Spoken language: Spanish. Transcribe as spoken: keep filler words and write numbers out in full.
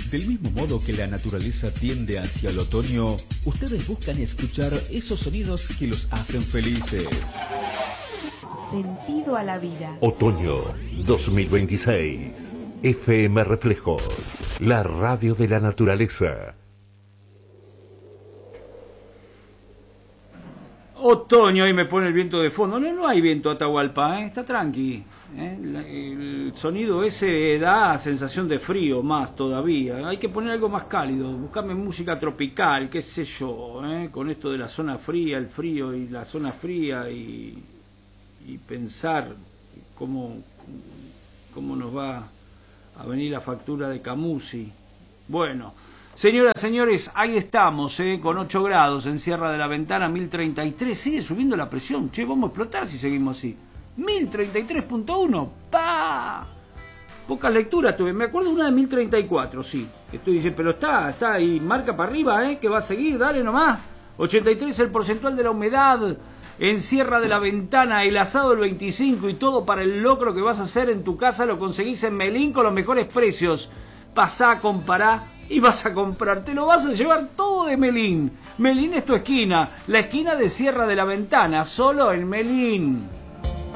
Del mismo modo que la naturaleza tiende hacia el otoño, ustedes buscan escuchar esos sonidos que los hacen felices. Sentido a la vida. Otoño dos mil veintiséis. F M Reflejos, la radio de la naturaleza. Otoño, y me pone el viento de fondo. No, no hay viento Atahualpa, ¿eh? Está tranqui. ¿eh? El sonido ese da sensación de frío más todavía. Hay que poner algo más cálido. Buscame música tropical, qué sé yo, ¿eh? Con esto de la zona fría, el frío y la zona fría y, y pensar cómo, cómo nos va a venir la factura de Camusi. Bueno, señoras, señores, ahí estamos, eh, con ocho grados en Sierra de la Ventana, mil treinta y tres. Sigue subiendo la presión. Che, vamos a explotar si seguimos así. mil treinta y tres punto uno. ¡Pa! Pocas lecturas tuve. Me acuerdo una de mil treinta y cuatro, sí. Estoy diciendo, pero está, está ahí. Marca para arriba, eh, que va a seguir. Dale nomás. ochenta y tres el porcentual de la humedad. En Sierra de la Ventana, el asado el veinticinco y todo para el locro que vas a hacer en tu casa lo conseguís en Melín con los mejores precios. Pasá, compará y vas a comprar. Te lo vas a llevar todo de Melín. Melín es tu esquina, la esquina de Sierra de la Ventana, solo en Melín.